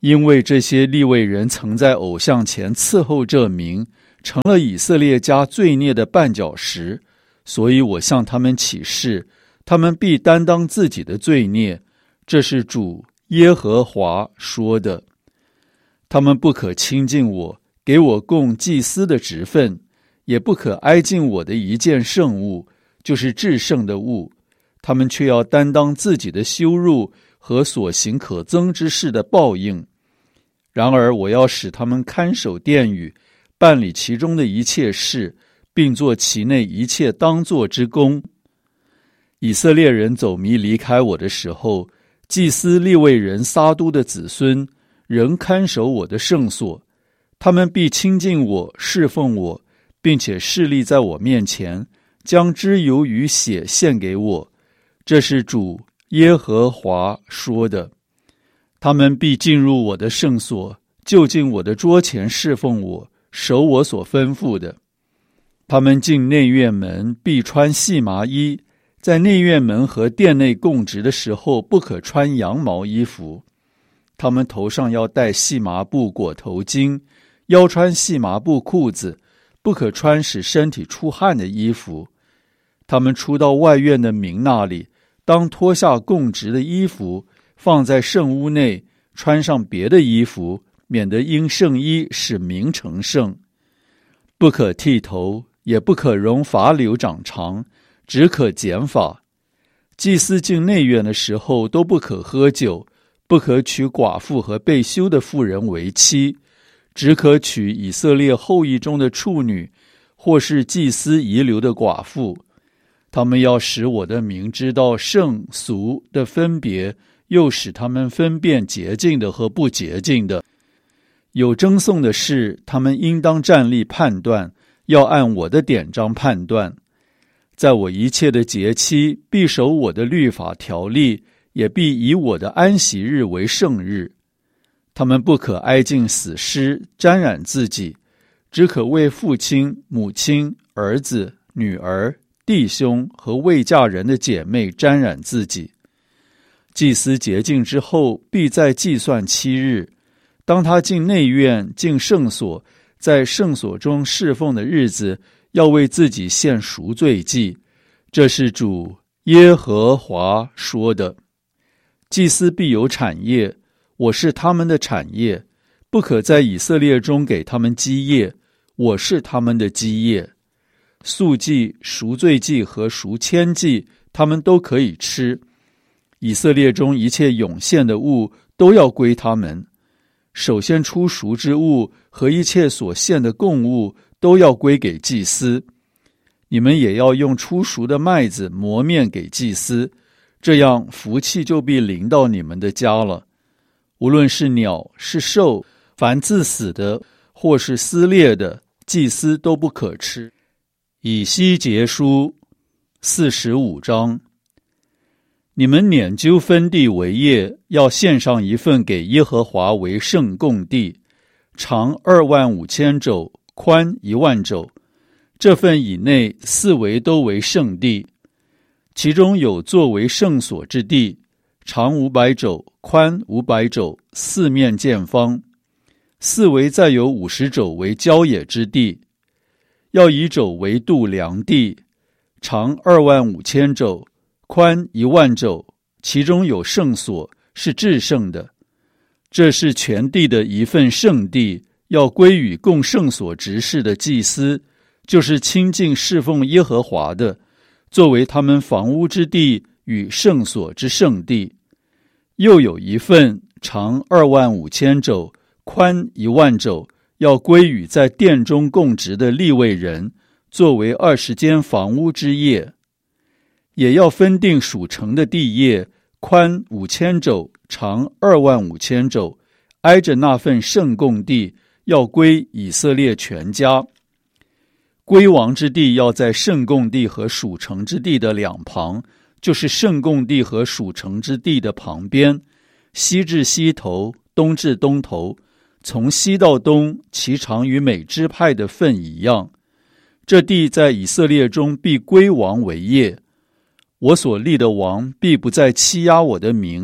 因为这些利未人曾在偶像前伺候这名，成了以色列家罪孽的绊脚石，所以我向他们起誓，他们必担当自己的罪孽。这是主耶和华说的。他们不可亲近我，给我供祭司的职分，也不可挨近我的一件圣物，就是至圣的物。他们却要担当自己的羞辱和所行可憎之事的报应。然而我要使他们看守殿宇，办理其中的一切事，并做其内一切当做之功。以色列人走迷离开我的时候，祭司利未人撒督的子孙仍看守我的圣所，他们必亲近我，侍奉我，并且侍立在我面前，将脂油与血献给我。这是主耶和华说的。他们必进入我的圣所，就近我的桌前侍奉我，守我所吩咐的。他们进内院门必穿细麻衣，在内院门和殿内供职的时候不可穿羊毛衣服。他们头上要戴细麻布裹头巾，腰穿细麻布裤子，不可穿使身体出汗的衣服。他们出到外院的民那里，当脱下供职的衣服，放在圣屋内，穿上别的衣服，免得因圣衣使民成圣。不可剃头，也不可容发绺长长，只可剪发。祭司进内院的时候都不可喝酒，不可娶寡妇和被休的妇人为妻，只可娶以色列后裔中的处女，或是祭司遗留的寡妇。他们要使我的名知道圣俗的分别，又使他们分辨洁净的和不洁净的。有争讼的事，他们应当站立判断，要按我的典章判断。在我一切的节期，必守我的律法条例，也必以我的安息日为圣日。他们不可挨近死尸，沾染自己，只可为父亲、母亲、儿子、女儿、弟兄和未嫁人的姐妹沾染自己。祭司洁净之后，必再计算7日。当他进内院、进圣所，在圣所中侍奉的日子，要为自己献赎罪祭。这是主耶和华说的。祭司必有产业，我是他们的产业，不可在以色列中给他们基业，我是他们的基业。素祭、赎罪祭和赎愆祭，他们都可以吃。以色列中一切涌现的物都要归他们。首先出赎之物和一切所献的供物都要归给祭司。你们也要用出赎的麦子磨面给祭司，这样福气就必临到你们的家了。无论是鸟是兽，凡自死的或是撕裂的，祭司都不可吃。以西结书45章。你们拈阄分地为业，要献上一份给耶和华为圣供地，长25000肘，宽10000肘。这份以内4围都为圣地，其中有作为圣所之地，长500肘，宽500肘，四面见方。4围再有50肘为郊野之地，要以肘为度量地，长25000肘，宽10000肘，其中有圣所，是至圣的。这是全地的一份圣地，要归与供圣所执事的祭司，就是亲近侍奉耶和华的，作为他们房屋之地与圣所之圣地。又有一份长25000肘，宽10000肘，要归与在殿中供职的利未人，作为20间房屋之业。也要分定属城的地业，宽5000肘，长25000肘，挨着那份圣供地，要归以色列全家。归王之地要在圣供地和属城之地的两旁，就是圣供地和属城之地的旁边，西至西头，东至东头，从西到东，其长与每支派的份一样。这地在以色列中必归王为业。我所立的王必不再欺压我的名，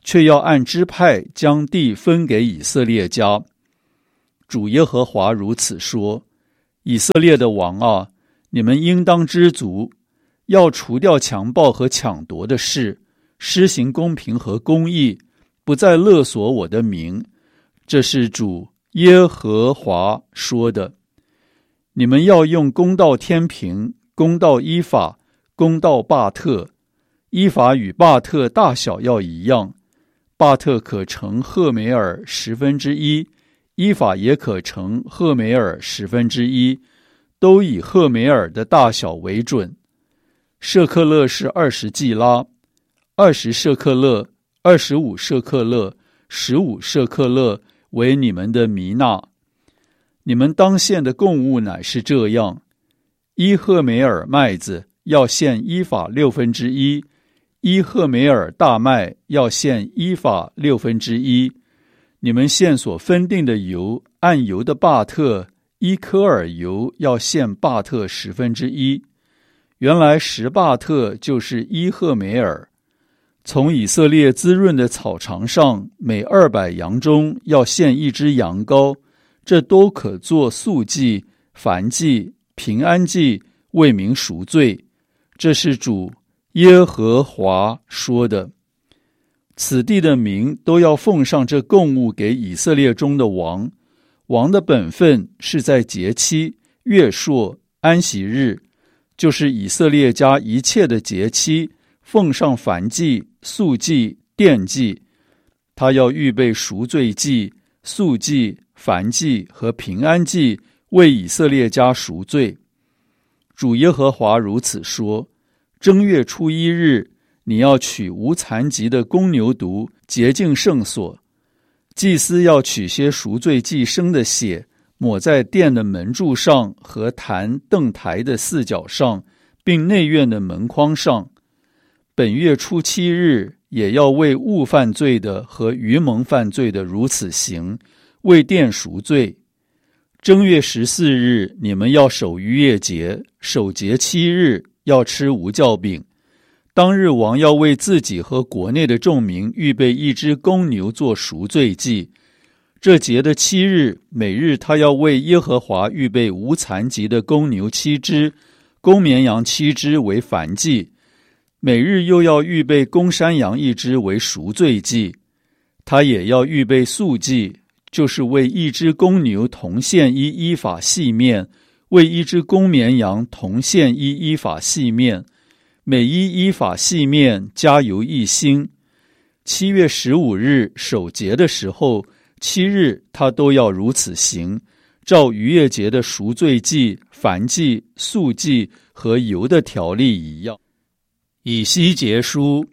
却要按支派将地分给以色列家。主耶和华如此说：以色列的王啊，你们应当知足，要除掉强暴和抢夺的事，施行公平和公义，不再勒索我的名。这是主耶和华说的。你们要用公道天平，公道依法，公道巴特。依法与巴特大小要一样，巴特可乘赫梅尔1/10，依法也可乘赫梅尔1/10，都以赫梅尔的大小为准。舍克勒是20季拉，20舍克勒、25舍克勒、15舍克勒为你们的弥纳。你们当献的供物乃是这样：一赫梅尔麦子要献依法1/6，一赫梅尔大麦要献依法1/6。你们献所分定的油，按油的巴特，一科尔油要献巴特1/10。原来10巴特就是一赫梅尔。从以色列滋润的草场上，每200羊中要献1只羊羔，这都可做素祭、燔祭、平安祭，为民赎罪。这是主耶和华说的。此地的民都要奉上这供物给以色列中的王。王的本分是在节期、月朔、安息日，就是以色列家一切的节期，奉上燔祭、素祭、奠祭。他要预备赎罪祭、素祭、燔祭和平安祭，为以色列家赎罪。主耶和华如此说：正月初1日，你要取无残疾的公牛犊，洁净圣所。祭司要取些赎罪祭牲的血，抹在殿的门柱上和坛凳台的4角上，并内院的门框上。本月初7日，也要为误犯罪的和愚蒙犯罪的如此行，为殿赎罪。正月14日，你们要守逾越节，守节7日，要吃无酵饼。当日王要为自己和国内的众民预备1只公牛做赎罪祭。这节的7日，每日他要为耶和华预备无残疾的公牛7只，公绵羊7只为燔祭。每日又要预备公山羊1只为赎罪祭。他也要预备素祭，就是为1只公牛同献1依法细面，为1只公绵羊同献1依法细面，每1依法细面加油1星。7月15日守节的时候，7日他都要如此行，照逾越节的赎罪祭、燔祭、素祭和油的条例一样。以西结书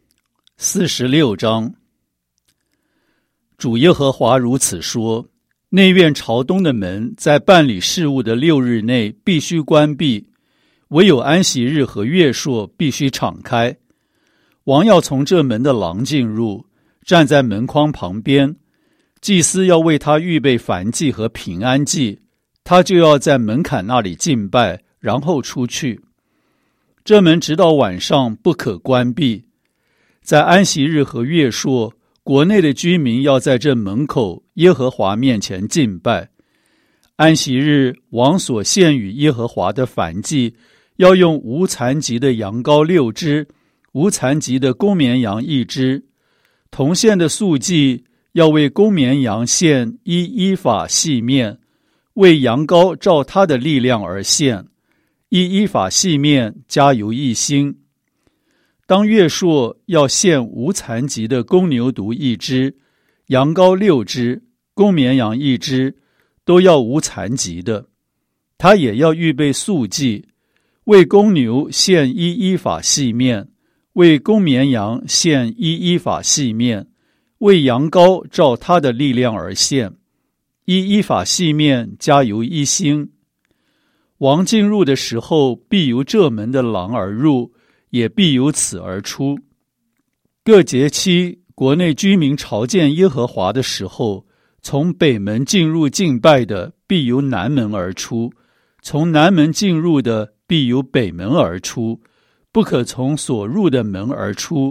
46章。主耶和华如此说：内院朝东的门在办理事务的6日内必须关闭，唯有安息日和月朔必须敞开。王要从这门的廊进入，站在门框旁边。祭司要为他预备燔祭和平安祭，他就要在门槛那里敬拜，然后出去。这门直到晚上不可关闭。在安息日和月朔，国内的居民要在这门口耶和华面前敬拜。安息日，王所献与耶和华的燔祭，要用无残疾的羊羔6只，无残疾的公绵羊1只。同献的素祭，要为公绵羊献1依法细面，为羊羔照他的力量而献，1依法细面加油1星。当月朔，要献无残疾的公牛犊1只，羊羔6只，公绵羊1只，都要无残疾的。他也要预备素祭，为公牛献1依法细面，为公绵羊献1依法细面，为羊羔照他的力量而献，1依法细面加油1星。王进入的时候，必由这门的廊而入，也必由此而出。各节期，国内居民朝见耶和华的时候，从北门进入敬拜的，必由南门而出；从南门进入的，必由北门而出。不可从所入的门而出，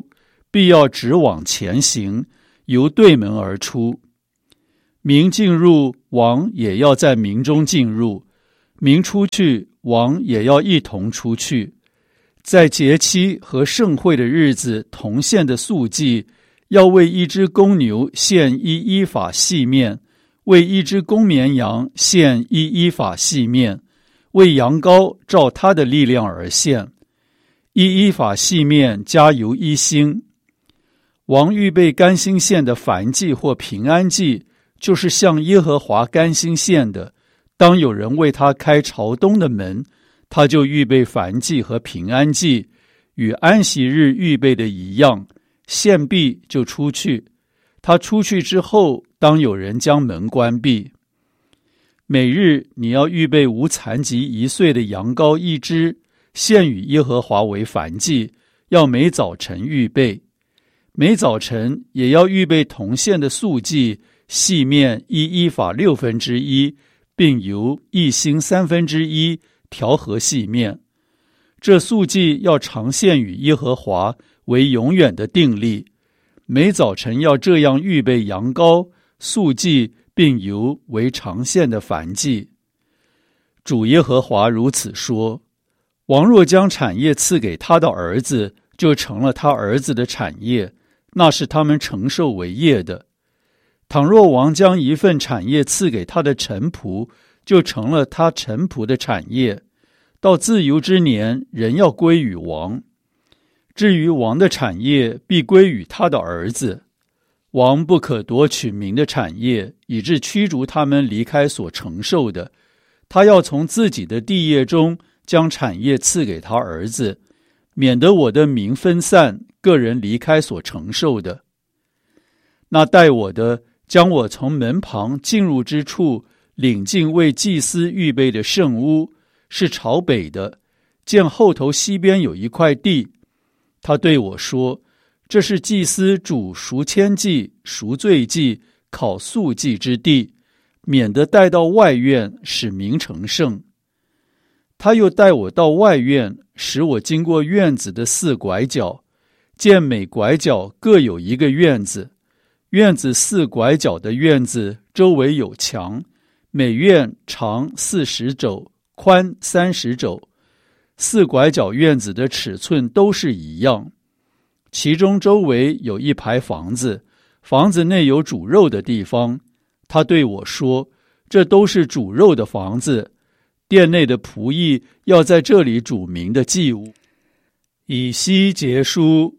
必要直往前行，由对门而出。民进入，王也要在民中进入；民出去，王也要一同出去。在节期和盛会的日子同献的素祭，要为一只公牛献一法细面，为一只公绵羊献一法细面，为羊羔照他的力量而献。一法细面加油1星。王预备甘心献的燔祭或平安祭，就是向耶和华甘心献的。当有人为他开朝东的门，他就预备燔祭和平安祭，与安息日预备的一样，献毕就出去。他出去之后，当有人将门关闭。每日你要预备无残疾1岁的羊羔1只，献与耶和华为燔祭，要每早晨预备。每早晨也要预备同献的素祭，细面一法1/6，并油1星1/3，调和细面。这素祭要常献与耶和华，为永远的定例。每早晨要这样预备羊羔、素祭，并油为常献的燔祭。主耶和华如此说：王若将产业赐给他的儿子，就成了他儿子的产业，那是他们承受为业的。倘若王将一份产业赐给他的臣仆，就成了他臣仆的产业。到自由之年，人要归于王。至于王的产业，必归于他的儿子。王不可夺取民的产业，以致驱逐他们离开所承受的。他要从自己的地业中将产业赐给他儿子，免得我的民分散，个人离开所承受的。那待我的，将我从门旁进入之处领进为祭司预备的圣屋，是朝北的，见后头西边有一块地。他对我说：这是祭司煮赎愆祭、赎罪祭、烤素祭之地，免得带到外院，使民成圣。他又带我到外院，使我经过院子的4拐角，见每拐角各有一个院子。院子4拐角的院子周围有墙，每院长40肘，宽30肘。4拐角院子的尺寸都是一样。其中周围有一排房子，房子内有煮肉的地方。他对我说：这都是煮肉的房子，殿内的仆役要在这里煮民的祭物。以西结书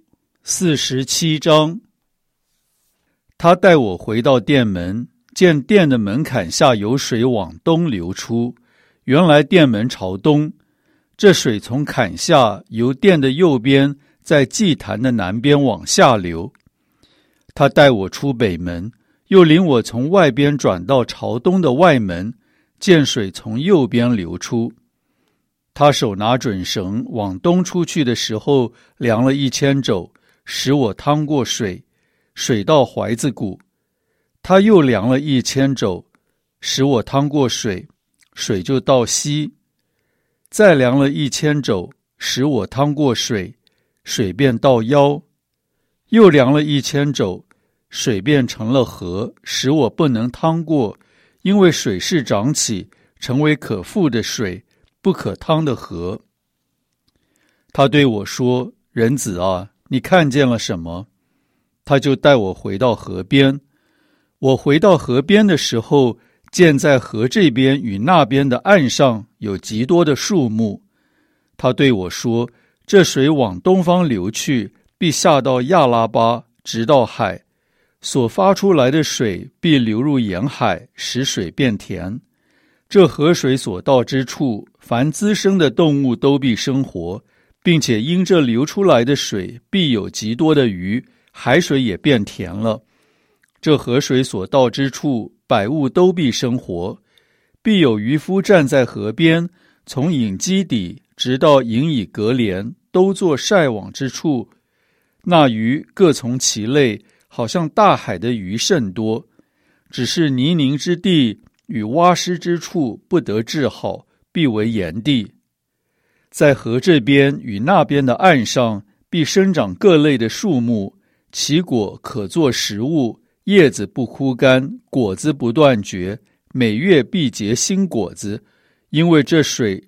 47章。他带我回到殿门，见殿的门槛下有水往东流出，原来殿门朝东。这水从坎下由殿的右边，在祭坛的南边往下流。他带我出北门，又领我从外边转到朝东的外门，见水从右边流出。他手拿准绳往东出去的时候，量了1000肘，使我趟过水，水到怀子骨。他又量了1000肘，使我趟过水，水就到膝。再量了1000肘，使我趟过水，水便到腰。又量了1000肘，水变成了河，使我不能趟过，因为水势涨起，成为可覆的水，不可趟的河。他对我说：人子啊，你看见了什么？他就带我回到河边。我回到河边的时候，见在河这边与那边的岸上有极多的树木。他对我说：这水往东方流去，必下到亚拉巴，直到海，所发出来的水必流入沿海，使水变甜。这河水所到之处，凡滋生的动物都必生活，并且因这流出来的水必有极多的鱼，海水也变甜了。这河水所到之处，百物都必生活。必有渔夫站在河边，从隐基底直到隐以格连，都做晒网之处。那鱼各从其类，好像大海的鱼甚多。只是泥泞之地与洼湿之处不得治好，必为盐地。在河这边与那边的岸上，必生长各类的树木， 其果可作食物，叶子不枯干，果子不断绝，每月必结新果子。因为这水